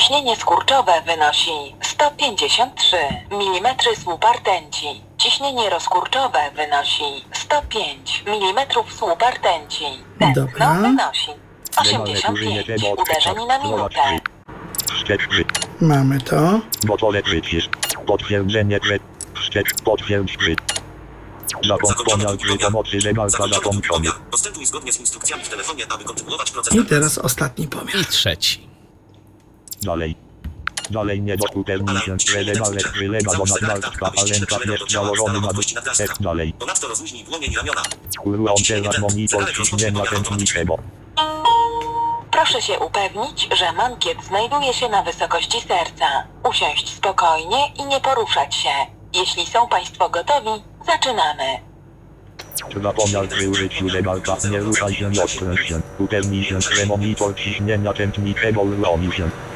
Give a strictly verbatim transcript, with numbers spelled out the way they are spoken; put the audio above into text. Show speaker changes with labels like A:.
A: Ciśnienie skurczowe wynosi sto pięćdziesiąt trzy milimetrów słup rtęci. Ciśnienie rozkurczowe wynosi sto pięć milimetrów słup rtęci. Tętno
B: Dobra.
A: wynosi osiemdziesiąt pięć uderzeń na minutę.
B: Mamy to.
C: Gotowe przycisk. Potwierdzenie gry. Wstecz. Potwierdź gry. Zakończona gry pomocy legalka zakończona.
D: Postępuj zgodnie z instrukcjami w telefonie, aby kontynuować proces.
B: I teraz ostatni pomiar.
E: I trzeci.
C: Dalej. Dalej nie do supermission. Legalne wylega do nadmarstwa, a ręka jest założony na tekst dalej.
D: Ponadto rozluźnij dłonie i ramiona.
C: Urłączela monitor ciśnienia tętniczego.
A: Proszę się upewnić, że mankiet znajduje się na wysokości serca. Usiąść spokojnie i nie poruszać się. Jeśli są Państwo gotowi, zaczynamy.
C: Na pomiar przy użyciu legalka nie ruszaj się i odkręć się. Upewnij się, że monitor ciśnienia tętniczego uruchomi się.